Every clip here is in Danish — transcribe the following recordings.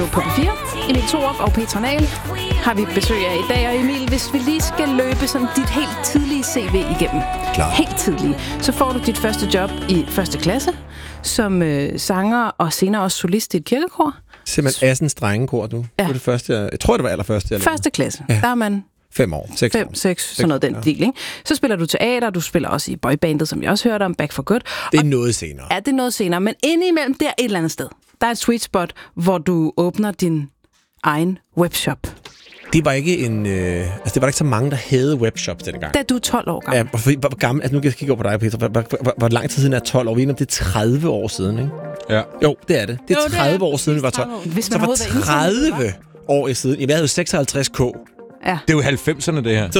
På P4, Emil Thorup og Petra Nahl har vi besøg af i dag. Og Emil, hvis vi lige skal løbe sådan dit helt tidlige CV igennem. Klar. Helt tidlige. Så får du dit første job i første klasse som sanger og senere også solist i et kirkekor. Simpelthen Assens drengekor, du. Ja. Det var det første, jeg tror, det var allerførste. Første klasse. Ja. Der er man 5 år. 6 år. 6, sådan noget den deal, ikke? Så spiller du teater, du spiller også i boybandet, som jeg også hørte om, Back for Good. Det er noget senere. Ja, det er noget senere, men indimellem der et eller andet sted. Der er et sweet spot, hvor du åbner din egen webshop. Det var ikke en... det var ikke så mange, der havde webshops dengang. Da du er 12 år gammel. Ja, hvor gammel... Altså, nu kan jeg kigge over på dig, Peter. Hvor lang tid siden er 12 år? Vi er om det er 30 år siden, ikke? Ja. Jo, det er det. Det er 30 år siden, vi var 12. Hvis man så var 30 år siden. Jeg havde jo 56k. Ja. Det er jo 90'erne, det her.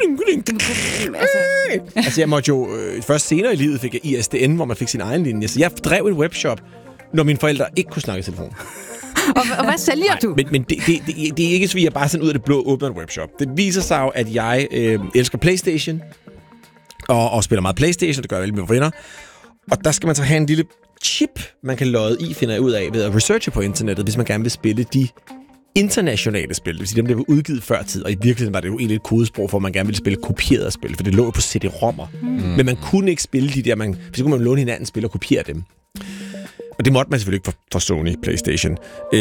Altså, jeg måtte jo... først senere i livet fik jeg ISDN, hvor man fik sin egen linje. Så jeg drev en webshop, når mine forældre ikke kunne snakke i telefon. Og hvad sælger du? Men det er ikke så, at jeg bare sådan ud af det blå åbner en webshop. Det viser sig jo, at jeg elsker PlayStation, og spiller meget PlayStation, det gør jeg vel med mine venner. Og der skal man så have en lille chip, man kan lodde i, finder jeg ud af, ved at researche på internettet, hvis man gerne vil spille de internationale spil. Det vil sige, dem, der var udgivet før tid, og i virkeligheden var det jo egentlig et kodesprog, for man gerne ville spille kopierede spil, for det lå på CD-rommer. Men man kunne ikke spille de der, hvis så kunne man låne hinanden spil og kopiere dem. Og det måtte man selvfølgelig ikke for Sony PlayStation.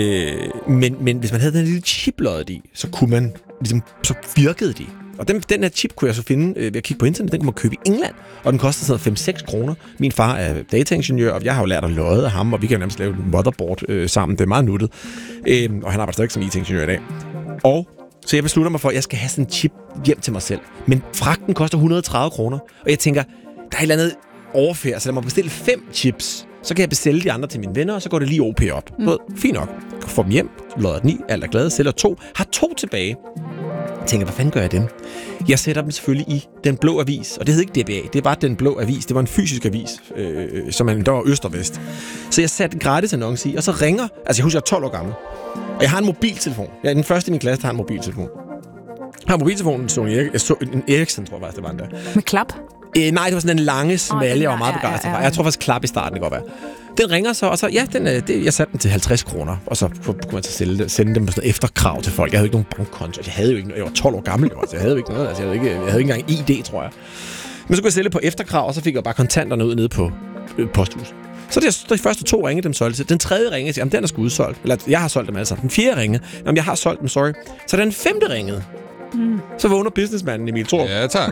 Men hvis man havde den lille chip loddet i, så kunne man ligesom, så virkede de. Og den her chip kunne jeg så finde ved at kigge på internet. Den kunne man købe i England, og den kostede sådan 5-6 kroner. Min far er dataingeniør, og jeg har jo lært at lodde af ham, og vi kan jo nærmest lave et motherboard sammen. Det er meget nuttet. Og han arbejder stadig som IT-ingeniør i dag. Og så jeg beslutter mig for, at jeg skal have sådan en chip hjem til mig selv. Men fragten koster 130 kroner, og jeg tænker, der er et eller andet overfærd, så lad mig bestille 5 chips. Så kan jeg bestille de andre til mine venner, og så går det lige OP op. Fint nok. Jeg får dem hjem, lodder den i, alt er glade, sælger 2, har 2 tilbage. Jeg tænker, hvad fanden gør jeg dem? Jeg sætter dem selvfølgelig i den blå avis, og det hed ikke DBA, det er bare den blå avis. Det var en fysisk avis, som der var øst og vest. Så jeg satte en gratis annonce i, og så ringer, altså jeg husker, jeg er 12 år gammel, og jeg har en mobiltelefon. Jeg er den første i min klasse, der har en mobiltelefon. Jeg har mobiltelefonen, en Ericsson, tror jeg faktisk, det var en der. Med klap? Nej, det var sådan en lange smalle, jeg var meget begejstret for. Jeg tror faktisk klap i starten, det kan godt være. Den ringer så, og så, ja, jeg satte den til 50 kroner, og så kunne man så sende dem på sådan efterkrav til folk. Jeg havde ikke nogen bankkonto, jeg havde jo ikke, jeg var 12 år gammel, så jeg havde jo ikke noget, altså jeg havde ikke engang ID, tror jeg. Men så kunne jeg sælge på efterkrav, og så fik jeg bare kontanterne ud nede på posthuset. Så de første 2 ringe, dem solgte. Den tredje ringe, jamen den er sgu udsolgt. Eller jeg har solgt dem alle sammen. Den 4. ringe, jamen jeg har solgt dem, sorry. Så den 5. ringede. Så vågner businessmanden Emil Thorup. Ja, tak.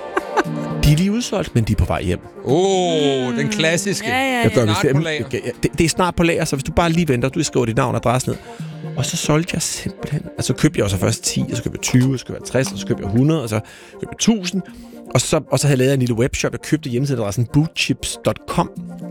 De er lige udsolgt, men de er på vej hjem. Den klassiske. Ja. Snart på lager. Det er snart på lager, så hvis du bare lige venter, du skriver dit navn og adresse ned. Og så solgte jeg simpelthen... Altså, så købte jeg også først 10, og så købte jeg 20, og så købte jeg 60, og så købte jeg 100, og så købte jeg 1000. Og så havde jeg lavet en lille webshop. Jeg købte hjemmesideadressen bootchips.com.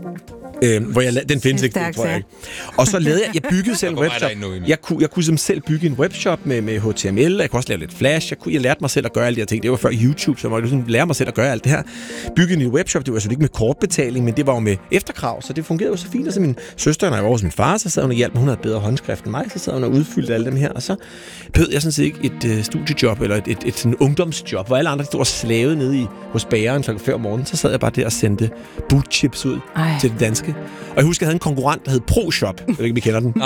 Hvor den findes ikke, tror jeg ikke. Og så lavede jeg byggede selv en webshop. Jeg kunne selv bygge en webshop med HTML, jeg kunne også lave lidt Flash, jeg lærte mig selv at gøre alle de her ting. Det var før YouTube, så jeg måtte lære mig selv at gøre alt det her. Bygge en webshop, det var altså ikke med kortbetaling, men det var jo med efterkrav, så det fungerede jo så fint. Og så min søster, når jeg var hos min far, så sad hun og hjalp mig, hun havde bedre håndskrift end mig, så sad hun og udfyldte alle dem her, og så bød jeg sådan set ikke et studiejob, eller et sådan ungdomsjob, hvor alle andre stod og slavede nede hos bageren kl. 5 om morgenen, så sad jeg bare der og sendte bootchips ud til det danske. Og jeg husker, jeg havde en konkurrent, der hed ProShop. Jeg ved ikke, vi kender den.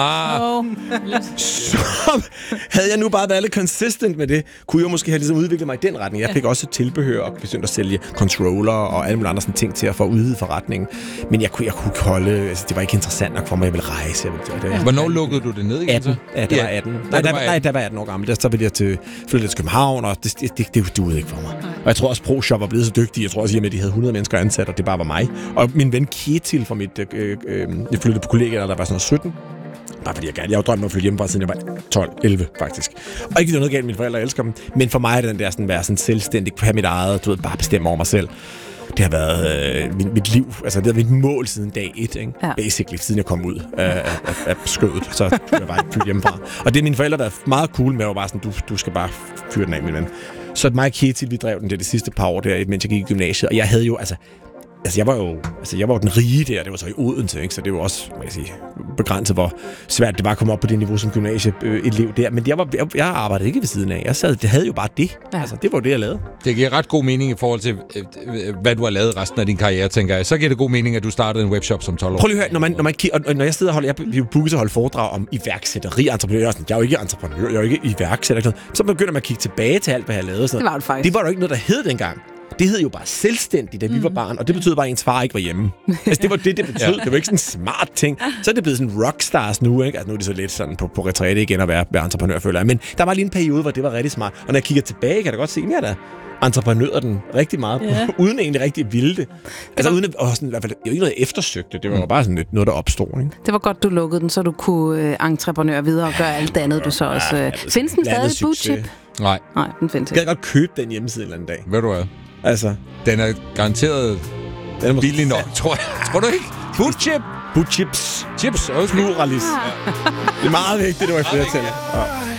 Så havde jeg nu bare været lidt consistent med det, kunne jeg måske have ligesom udviklet mig i den retning. Jeg fik også tilbehør og begyndte at sælge controller og alle mulige andre sådan ting til at få udvidet forretningen. Men jeg kunne ikke holde, altså det var ikke interessant nok for mig, jeg ville rejse. Hvornår lukkede du det ned igen? 18. Ja, det var 18. Der var 18 år gammel. Så ville jeg flytte til København, og det duede ikke for mig. Og jeg tror også, ProShop var blevet så dygtig. Jeg tror også, at de havde 100 mennesker ansat, og det bare var mig. Og min ven Ketil fra mit... jeg flyttede på kollegaer, der var sådan 17. Bare fordi jeg har drømt om at flytte hjemmefra, siden jeg var 12-11 faktisk. Og ikke noget galt, mine forældre elsker dem. Men for mig er det den der sådan, være sådan selvstændig, have mit eget, du ved, bare bestemme over mig selv. Det har været mit liv, altså det har været mit mål siden dag 1, ikke? Ja. Basically, siden jeg kom ud af skødet, så skulle jeg bare flytte hjemmefra. Og det mine forældre har været meget cool med, at bare sådan, du skal bare fyre den af, min ven. Så mig og Ketil, vi drev den det sidste par år der, mens jeg gik i gymnasiet, og jeg havde jo, altså, jeg var jo den rige der, det var så i Odense, ikke? Så det var også, man kan sige, begrænset, hvor svært det var at komme op på det niveau som gymnasieelev der. Men jeg arbejdede ikke ved siden af. Det havde jo bare det. Ja. Altså, det var det, jeg lavede. Det giver ret god mening i forhold til, hvad du har lavet resten af din karriere, tænker jeg. Så giver det god mening, at du startede en webshop som 12 år. Prøv lige at høre, når jeg sidder og holder, jeg bliver booket til at holde foredrag om iværksætteri, entreprenør. Jeg er jo ikke entreprenør, jeg er jo ikke iværksætter. Så begynder man at kigge tilbage til alt, hvad jeg lavede. Det var det faktisk. Det var jo ikke noget, der hed dengang. Det hed jo bare selvstændigt, da vi var barn, og det betød bare, at ens far ikke var hjemme. Altså, det var det betød. Ja. Det var ikke sådan en smart ting. Så er det blevet sådan rockstars nu, ikke? Altså, nu er det så lidt sådan på retræte igen at være entreprenør, føler jeg. Men der var lige en periode, hvor det var rigtig smart. Og når jeg kigger tilbage, kan jeg da godt se, at jeg entreprenører den rigtig meget, uden egentlig rigtig ville det. Altså uden at, sådan, i hvert fald, jo ikke noget jeg eftersøgte, det var bare sådan noget, der opstod. Ikke? Det var godt, du lukkede den, så du kunne entreprenøre videre og gøre alt det andet, du så også... Findes den stadig, Bootchip? Nej, den findes ikke. Jeg kan godt købe den hjemmeside en eller anden dag. Ved du hvad? Altså, den er garanteret billig nok, tror jeg. Tror du ikke? Bootchip? Bootchips. Chips, okay. Pluralis. Det er meget vigtigt, det var i flertal. Ja.